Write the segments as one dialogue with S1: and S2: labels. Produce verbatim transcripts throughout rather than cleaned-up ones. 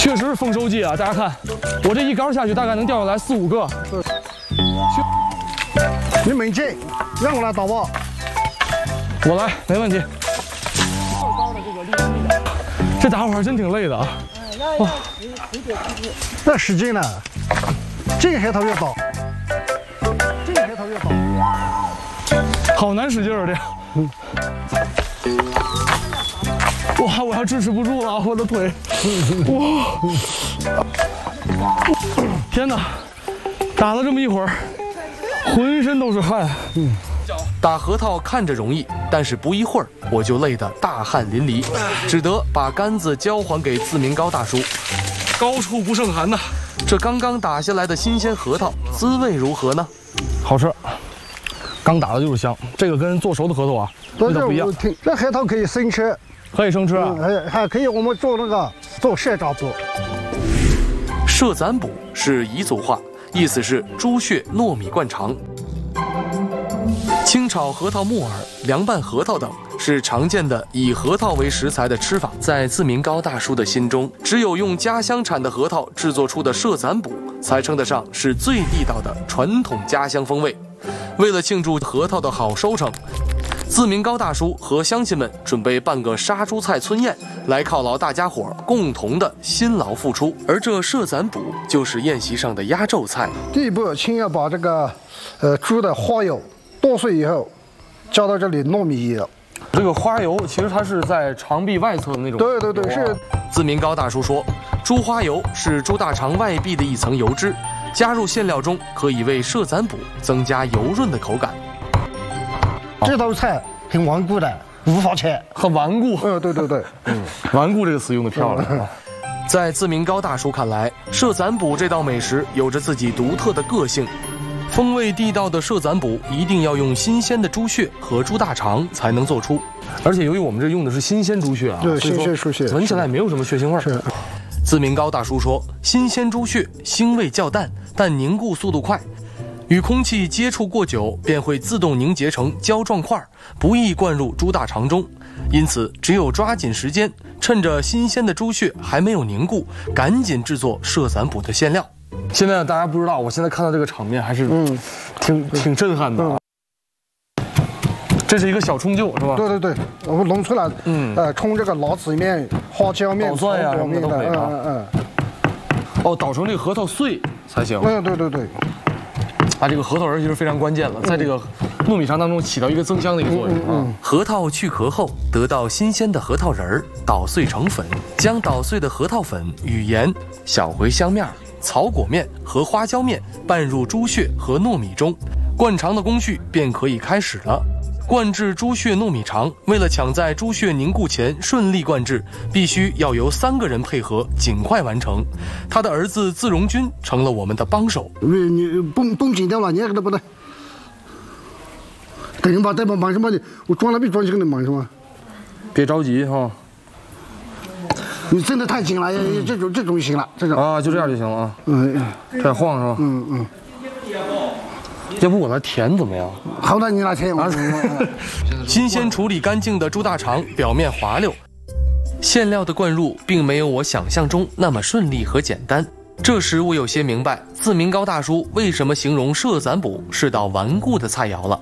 S1: 确实是丰收季啊！大家看，我这一竿下去，大概能钓下来四五个。
S2: 你猛进，让我来打吧。
S1: 我来，没问题。这打会儿真挺累的啊！哇，
S2: 那使劲了，这个海头越大，这个海头越大，
S1: 好难使劲儿这样。嗯。哇，我要支持不住了，我的腿！哇！天哪，打了这么一会儿，浑身都是汗。嗯。
S3: 打核桃看着容易，但是不一会儿我就累得大汗淋漓，只得把杆子交还给自明高大叔。
S1: 高处不胜寒呐！
S3: 这刚刚打下来的新鲜核桃，滋味如何呢？
S1: 好吃，刚打的就是香。这个跟做熟的核桃啊味道不一样。
S2: 这核桃可以生吃，
S1: 可以生吃啊，
S2: 还还可以我们做那个做射炸补。
S3: 射攒补是彝族话，意思是猪血糯米灌肠。清炒核桃木耳、凉拌核桃等是常见的以核桃为食材的吃法。在自明高大叔的心中，只有用家乡产的核桃制作出的射攒补，才称得上是最地道的传统家乡风味。为了庆祝核桃的好收成，自明高大叔和乡亲们准备办个杀猪菜村宴，来犒劳大家伙共同的辛劳付出。而这射攒补就是宴席上的压轴菜。
S2: 第一步，先要把这个呃猪的花油剁碎以后，加到这里糯米油。
S1: 这个花油其实它是在肠壁外侧的那种。
S2: 对对对，是。
S3: 自明高大叔说，猪花油是猪大肠外壁的一层油脂，加入馅料中可以为射攒补增加油润的口感。
S2: 这道菜很顽固的，无法切。
S1: 很顽固。
S2: 嗯，对对对，
S1: 嗯，顽固这个词用的漂亮啊。
S3: 在自明高大叔看来，射攒补这道美食有着自己独特的个性。风味地道的射攒补一定要用新鲜的猪血和猪大肠才能做出，
S1: 而且由于我们这用的是新鲜猪血啊，
S2: 对，新鲜猪血，
S1: 闻起来没有什么血腥味儿。
S2: 是。
S3: 自明高大叔说，新鲜猪血腥味较淡，但凝固速度快，与空气接触过久便会自动凝结成胶状块，不易灌入猪大肠中。因此，只有抓紧时间，趁着新鲜的猪血还没有凝固，赶紧制作射攒补的馅料。
S1: 现在大家不知道，我现在看到这个场面还是嗯，挺挺震撼的啊。这是一个小冲臼是吧？
S2: 对对对，我们弄出来，嗯，呃，冲这个辣子面、花椒面、
S1: 捣蒜呀什么的都可以啊。
S2: 嗯嗯。
S1: 哦，捣成这个核桃碎才行。
S2: 嗯，对对对。
S1: 啊，这个核桃仁其实非常关键了，在这个糯米肠当中起到一个增香的一个作用啊。
S3: 核桃去壳后，得到新鲜的核桃仁儿，捣碎成粉，将捣碎的核桃粉与盐、小茴香面、草果面和花椒面拌入猪血和糯米中，灌肠的工序便可以开始了。灌制猪血糯米肠，为了抢在猪血凝固前顺利灌制，必须要由三个人配合，尽快完成。他的儿子自荣军成了我们的帮手。
S2: 你你绷绷紧掉了，你也给他不得。等人把带把忙什么的，我装了没装起来忙什么？
S1: 别着急哈。
S2: 你真的太紧了，这种这种就行了，这种
S1: 啊，就这样就行了啊。
S2: 嗯，
S1: 这样晃是吧？
S2: 嗯嗯。
S1: 要不我来填怎么样？
S2: 好的，你来填。啊、
S3: 新鲜处理干净的猪大肠表面滑溜，馅料的灌入并没有我想象中那么顺利和简单。这时我有些明白自明高大叔为什么形容射攒补是道顽固的菜肴了。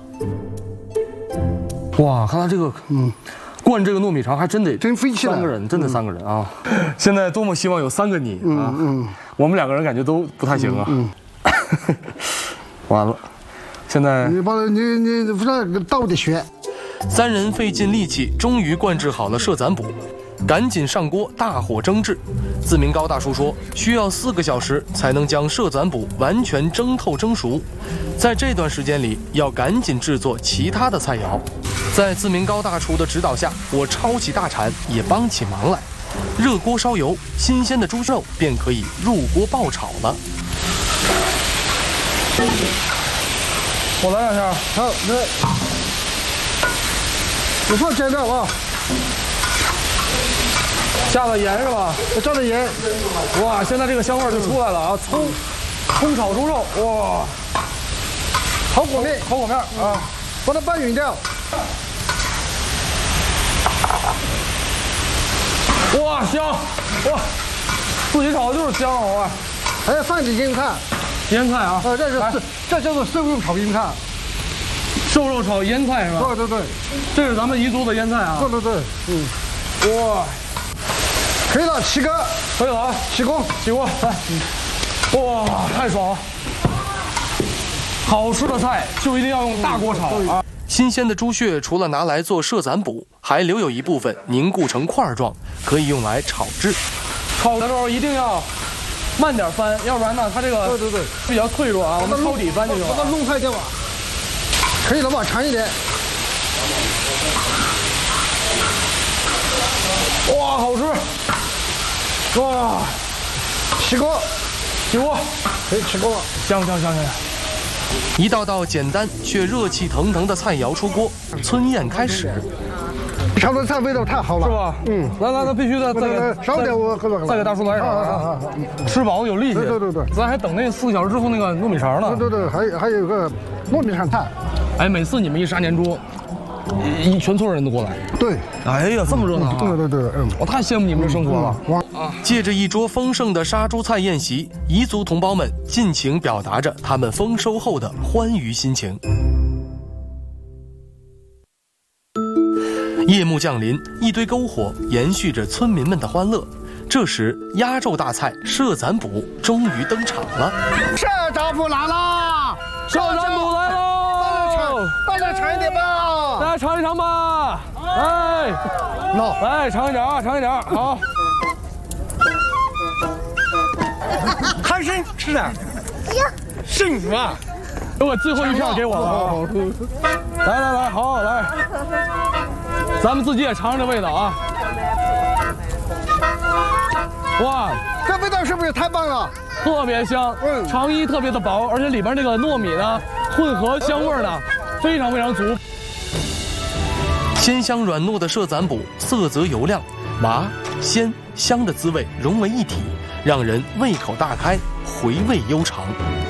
S1: 哇，看他这个，嗯。灌这个糯米肠还真得
S2: 真费气了，
S1: 三个人真的三个人啊！现在多么希望有三个你啊！嗯嗯，我们两个人感觉都不太行啊。嗯，完了，现在
S2: 你把你你不是倒的学。
S3: 三人费尽力气，终于灌制好了射攒补，赶紧上锅大火蒸制。自明高大叔说，需要四个小时才能将射攒补完全蒸透蒸熟。在这段时间里，要赶紧制作其他的菜肴。在自明高大厨的指导下，我抄起大铲也帮起忙来。热锅烧油，新鲜的猪肉便可以入锅爆炒了。
S1: 我来两下，
S2: 好，来，你放酱料啊，
S1: 下了盐是吧？
S2: 加了盐。
S1: 哇，现在这个香味就出来了啊！葱，葱炒猪肉，哇，
S2: 炒果面，
S1: 炒果面啊，
S2: 把它拌匀掉。
S1: 哇，香！哇， 自己炒就是香啊！
S2: 还要放点腌菜，
S1: 腌菜啊！
S2: 呃，这是这叫做瘦肉炒腌菜，
S1: 瘦肉炒腌菜是吧？
S2: 对对对，
S1: 这是咱们彝族的腌菜啊！
S2: 对对对，嗯，
S1: 哇，
S2: 可以了，起锅，
S1: 可以了啊！
S2: 起锅，
S1: 起锅来！哇，太爽了！好吃的菜就一定要用大锅炒啊！
S3: 新鲜的猪血除了拿来做射攒补，还留有一部分凝固成块状，可以用来炒制。
S1: 炒的时候一定要慢点翻，要不然呢，它这个
S2: 对对对
S1: 比较脆弱啊。我们抄底翻就行了。
S2: 把它弄快点吧，可以了吧？长一点。
S1: 哇，好吃！哇，
S2: 起锅，
S1: 起锅，
S2: 可以起锅了。
S1: 香香香香香！
S3: 一道道简单却热气腾腾的菜肴出锅，村宴开始。
S2: 炒的菜味道太好了，
S1: 是吧？嗯，来来来，必须的，再给
S2: 少点我喝了，
S1: 再给大叔来一勺啊！吃饱有力气。
S2: 对对对对，
S1: 咱还等那四个小时之后那个糯米肠呢。
S2: 对对对，还有还有个糯米肠菜。
S1: 哎，每次你们一杀年猪，一全村人都过来。
S2: 对。
S1: 哎呀，这么热闹啊！
S2: 对对对，嗯，
S1: 我太羡慕你们的生活了。
S2: 哇
S1: 啊！
S3: 借着一桌丰盛的杀猪菜宴席，彝族同胞们尽情表达着他们丰收后的欢愉心情。夜幕降临，一堆篝火延续着村民们的欢乐。这时，压轴大菜射攒补终于登场了。
S2: 射攒补来啦！
S1: 射攒补来喽！
S2: 大家尝一点吧，
S1: 大家尝一尝吧。哎，
S2: 喏，
S1: 来尝一点啊，尝一点，好。
S2: 开心吃点，幸福啊！
S1: 如果最后一片给我了啊！来来来，好来，咱们自己也尝尝这味道啊！哇，
S2: 这味道是不是太棒了？
S1: 特别香，
S2: 嗯，
S1: 肠衣特别的薄，而且里边这个糯米呢，混合香味呢，非常非常足。
S3: 鲜香软糯的射攒补，色泽油亮，麻、鲜、香的滋味融为一体，让人胃口大开，回味悠长。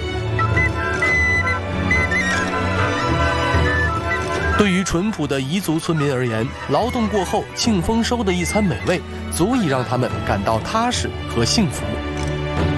S3: 对于淳朴的彝族村民而言，劳动过后庆丰收的一餐美味，足以让他们感到踏实和幸福。